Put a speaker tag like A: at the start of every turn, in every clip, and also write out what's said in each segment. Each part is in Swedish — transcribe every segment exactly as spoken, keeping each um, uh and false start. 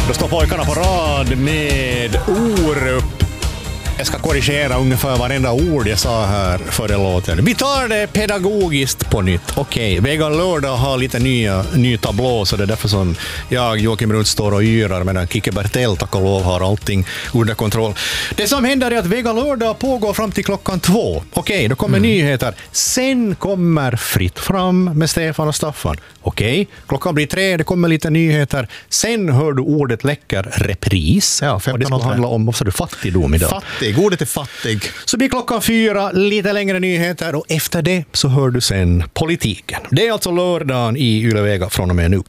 A: Då står pojkarna på rad med Orup. Jag ska korrigera ungefär varenda ord jag sa här före låten. Vi tar det pedagogiskt på nytt. Okej, okay. Vegan lördag har lite nya, ny tablå, så det är därför som jag, Joakim Runt, står och yrar, medan Kike Bertell, tack och lov, har allting under kontroll. Det som händer är att Vegan lördag pågår fram till klockan två. Okej, okay, då kommer mm. nyheter. Sen kommer Fritt fram med Stefan och Staffan. Okej, okay. Klockan blir tre, det kommer lite nyheter. Sen hör du ordet läcker repris. Ja, och det ska handla om vad du, fattigdom idag.
B: Fattig, ordet är fattig.
A: Så blir klockan fyra, lite längre nyheter, och efter det så hör du sen politiken. Det är alltså lördagen i Yle Vega från och med nu.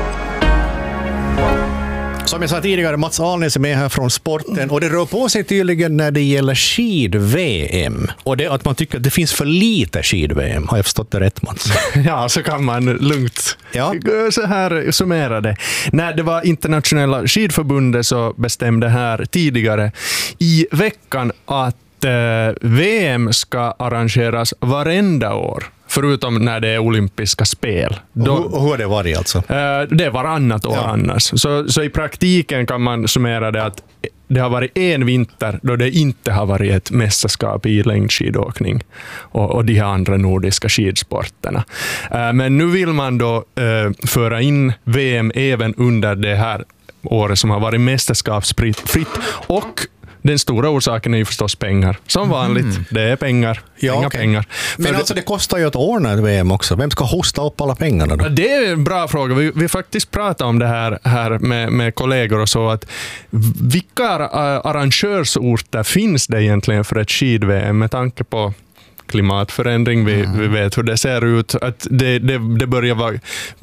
A: Som jag sa tidigare, Mats Alnes är med här från sporten, och det rör på sig tydligen när det gäller skid-V M. Och det är att man tycker att det finns för lite skid-V M. Har jag förstått det rätt, Mats?
C: Ja, så kan man lugnt
A: ja.
C: så här summera det. När det var internationella skidförbundet så bestämde här tidigare i veckan att eh, V M ska arrangeras varenda år. Förutom när det är olympiska spel.
A: Då, hur, hur har det varit alltså?
C: Det är varannat år ja. annars. Så, så i praktiken kan man summera det att det har varit en vinter då det inte har varit ett mästerskap i längdskidåkning och, och de här andra nordiska skidsporterna. Men nu vill man då föra in V M även under det här året som har varit mästerskapsfritt. Och den stora orsaken är ju förstås pengar. Som vanligt, mm. det är pengar.
A: Ja,
C: inga
A: okay.
C: pengar.
A: Men
C: För
A: alltså det kostar ju att ordna ett V M också. Vem ska hosta upp alla pengarna då?
C: Det är en bra fråga. Vi, vi faktiskt pratar om det här, här med, med kollegor och så. Att vilka arrangörsorter finns det egentligen för ett skid-V M med tanke på klimatförändring, vi, mm. vi vet hur det ser ut, att det, det, det börjar vara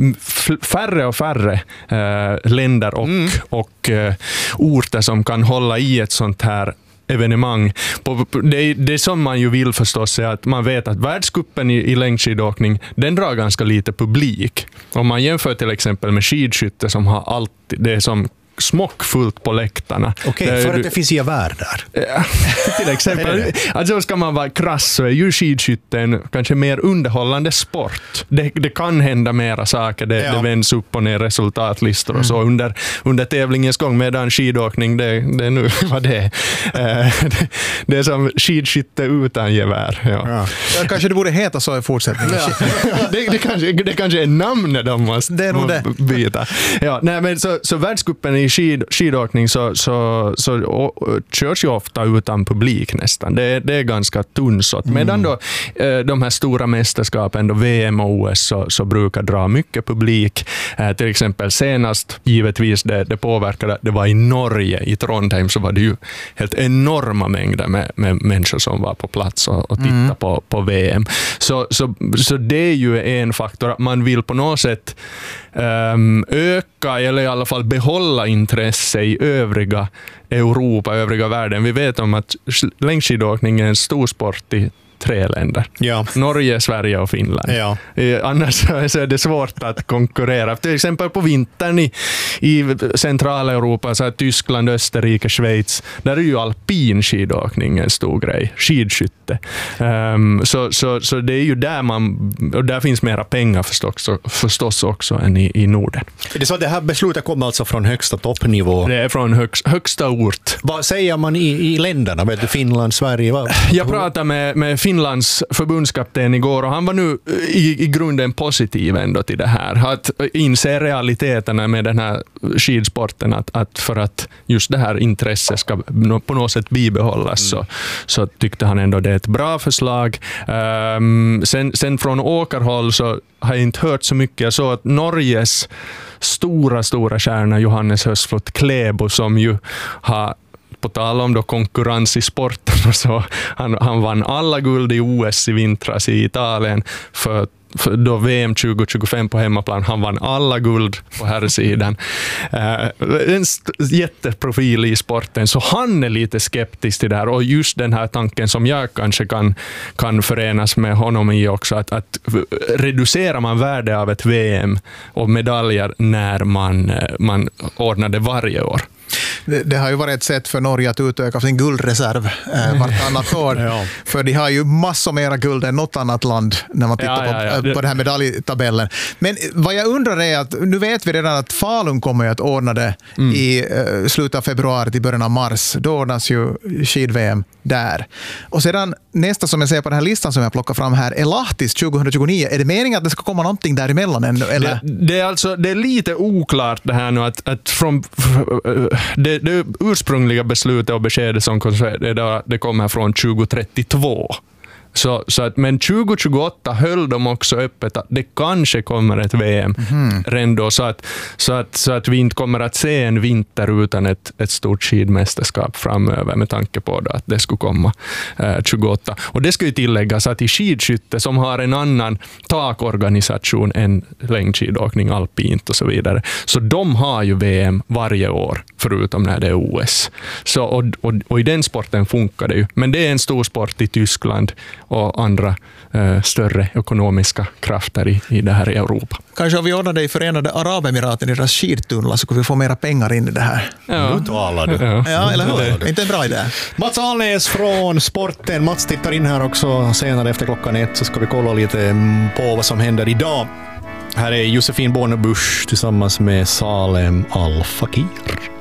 C: färre och färre äh, länder och, mm. och äh, orter som kan hålla i ett sånt här evenemang. På, det, det som man ju vill förstås är att man vet att världscupen i, i längdskidåkning, den drar ganska lite publik. Om man jämför till exempel med skidskytte som har alltid, det är som smockfullt på läktarna.
A: Okej, okay, för att det finns gevär där.
C: Ja, till exempel. Alltså ska man vara krass så är ju skidskytten kanske mer underhållande sport. Det, det kan hända mera saker. Det, ja. det vänds upp och ner resultatlistor och så mm. under, under tävlingens gång, medan skidåkning, det, det är nu vad det är. det, det är som skidskytte utan gevär. Ja.
B: Ja. Ja, kanske det borde heta så i fortsättningen.
C: Ja. det, det, kanske, det kanske är namnet de måste
B: det är nog det.
C: byta. Ja, nej, men så, så världscupen i skid, skidåkning så, så, så och, körs ju ofta utan publik nästan. Det, det är ganska tunnsått. Mm. Medan då eh, de här stora mästerskapen, då V M och O S, så, så brukar dra mycket publik. Eh, till exempel senast, givetvis det, det påverkade, det var i Norge, i Trondheim, så var det ju helt enorma mängder med, med människor som var på plats och, och tittade mm. på, på V M. Så, så, så det är ju en faktor. Man vill på något sätt um, öka eller i alla fall behålla intresse i övriga Europa, övriga världen. Vi vet om att längdskidåkning är en stor sport i tre länder.
A: Ja.
C: Norge, Sverige och Finland.
A: Ja.
C: Annars så är det svårt att konkurrera. Till exempel på vintern i, i Centraleuropa, så här Tyskland, Österrike, Schweiz, där är ju alpin skidåkning en stor grej. Skidskytte. Um, så, så, så det är ju där man, och där finns mera pengar förstås, förstås också än i, i Norden.
A: Är det så att det här beslutet kommer alltså från högsta toppnivå?
C: Det är från högst, högsta ort.
A: Vad säger man i, i länderna? Vet du, Finland, Sverige? Vad?
C: Jag pratar med, med Finlands förbundskapten igår, och han var nu i, i grunden positiv ändå till det här. Att inse realiteterna med den här skidsporten, att, att för att just det här intresset ska på något sätt bibehållas, mm. så, så tyckte han ändå det är ett bra förslag. Um, sen, sen från åkarhåll så har jag inte hört så mycket. Jag såg att Norges stora, stora stjärna Johannes Hösflot Klæbo, som ju har, på tal om då konkurrens i sporten och så, han, han vann alla guld i O S i vintras i Italien för, för då V M tjugo tjugofem på hemmaplan. Han vann alla guld på här sidan. Uh, en st- jätteprofil i sporten, så han är lite skeptisk till det här, och just den här tanken som jag kanske kan, kan förenas med honom i också, att, att reducerar man värde av ett V M och medaljer när man, man ordnar det varje år.
B: Det, det har ju varit ett sätt för Norge att utöka sin guldreserv eh, vartannat år.
A: Ja.
B: För de har ju massor mera guld än något annat land när man tittar
C: Ja, ja, ja.
B: på, äh, på den här medaljtabellen. Men vad jag undrar är att nu vet vi redan att Falun kommer att ordna det mm. i uh, slutet av februari till början av mars. Då ordnas ju skid-V M där. Och sedan nästa som jag ser på den här listan som jag plockar fram här är Lahtis tjugohundratjugonio. Är det meningen att det ska komma någonting däremellan ännu? Eller?
C: Det, det, är alltså, det är lite oklart det här nu att, att från, det, det ursprungliga beslutet och beskedet som kom, det, det kommer från tjugohundratrettiotvå. Så, så att, men tjugohundratjugoåtta höll de också öppet att det kanske kommer ett V M mm. redan då, så att, så, att, så att vi inte kommer att se en vinter utan ett, ett stort skidmästerskap framöver med tanke på det, att det skulle komma eh, tjugoåtta. Och det ska ju tilläggas att i skidskytte som har en annan takorganisation än längdskidåkning, alpint och så vidare, så de har ju V M varje år förutom när det är O S. Så, och, och, och i den sporten funkar det ju. Men det är en stor sport i Tyskland och andra eh, större ekonomiska krafter i, i det här i Europa.
B: Kanske om vi ordnar det i Förenade Arabemiraten i deras skidtunnlar så kan vi få mera pengar in i det här.
A: Ja. Nu talar du.
C: Ja,
B: ja eller hur? Det är inte en bra idé.
A: Mats Alnäs från Sporten. Mats tittar in här också senare efter klockan ett, så ska vi kolla lite på vad som händer idag. Här är Josefin Bornebusch tillsammans med Salem Al Fakir.